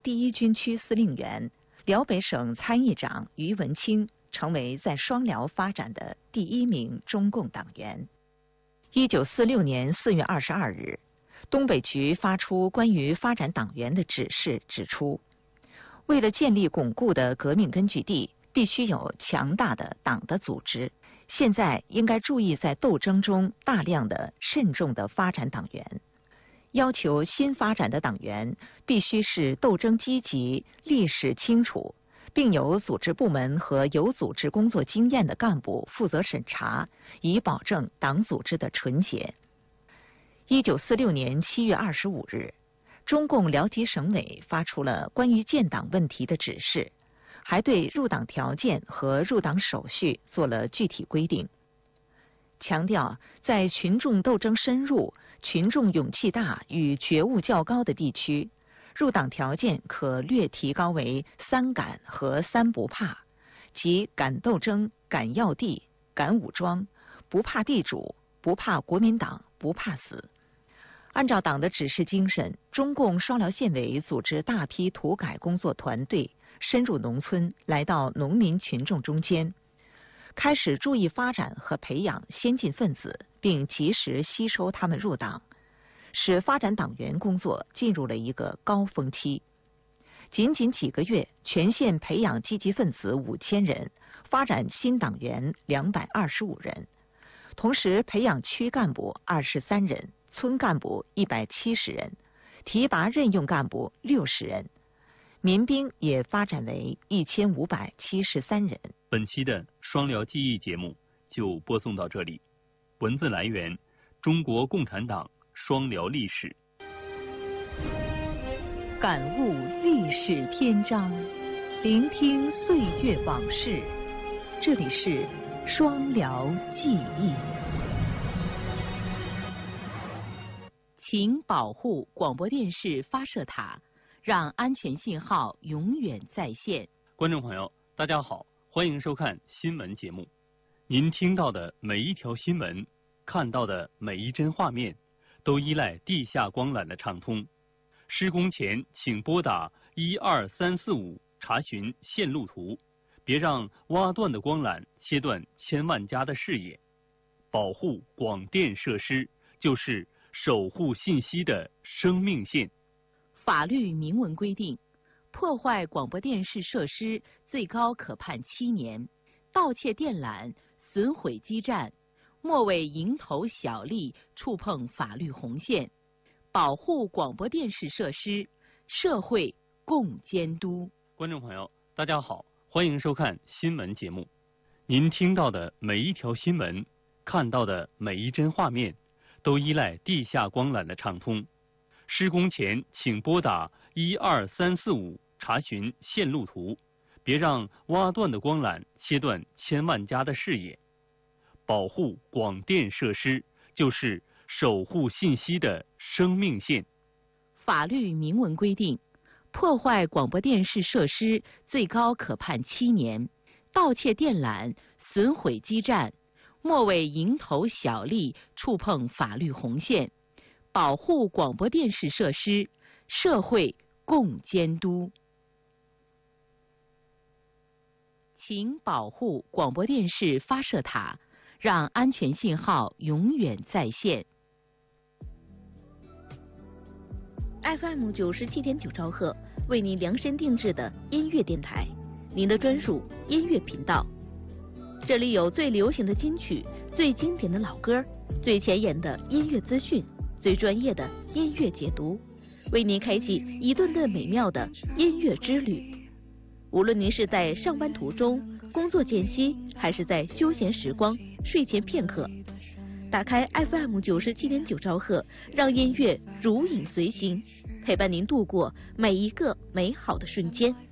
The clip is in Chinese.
第一军区司令员、辽北省参议长于文清成为在双辽发展的第一名中共党员。1946年4月22日，东北局发出关于发展党员的指示，指出，为了建立巩固的革命根据地，必须有强大的党的组织。现在应该注意在斗争中大量的、慎重的发展党员。要求新发展的党员必须是斗争积极、历史清楚，并有组织部门和有组织工作经验的干部负责审查，以保证党组织的纯洁。1946年7月25日，中共辽吉省委发出了关于建党问题的指示，还对入党条件和入党手续做了具体规定，强调在群众斗争深入、群众勇气大与觉悟较高的地区，入党条件可略提高为3敢和3不怕，即敢斗争、敢要地、敢武装，不怕地主，不怕国民党，不怕死。按照党的指示精神，中共双辽县委组织大批土改工作团队深入农村，来到农民群众中间，开始注意发展和培养先进分子，并及时吸收他们入党，使发展党员工作进入了一个高峰期。仅仅几个月，全县培养积极分子5000人，发展新党员225人，同时培养区干部23人，村干部170人，提拔任用干部60人，民兵也发展为1573人。 本期的双辽记忆节目就播送到这里。文字来源：中国共产党双辽历史。 感悟历史篇章，聆听岁月往事。这里是双辽记忆。请保护广播电视发射塔，让安全信号永远在线。 观众朋友，大家好，欢迎收看新闻节目。您听到的每一条新闻，看到的每一帧画面，都依赖地下光缆的畅通。施工前请拨打12345查询线路图，别让挖断的光缆切断千万家的视野。保护广电设施就是守护信息的生命线。 法律明文规定，破坏广播电视设施最高可判7年，盗窃电缆、损毁基站，莫为蝇头小利，触碰法律红线。保护广播电视设施，社会共监督。 观众朋友，大家好，欢迎收看新闻节目。您听到的每一条新闻，看到的每一帧画面，都依赖地下光缆的畅通。施工前请拨打12345查询线路图，别让挖断的光缆切断千万家的视野。保护广电设施就是守护信息的生命线。 法律明文规定，破坏广播电视设施最高可判7年，盗窃电缆、损毁基站，莫为蝇头小利，触碰法律红线。保护广播电视设施，社会共监督。请保护广播电视发射塔，让安全信号永远在线。FM 97.9兆赫，为您量身定制的音乐电台，您的专属音乐频道。这里有最流行的金曲、最经典的老歌、最前沿的音乐资讯、最专业的音乐解读，为您开启一顿顿美妙的音乐之旅。无论您是在上班途中、工作间隙，还是在休闲时光、睡前片刻，打开 FM 97.9兆赫，让音乐如影随形，陪伴您度过每一个美好的瞬间。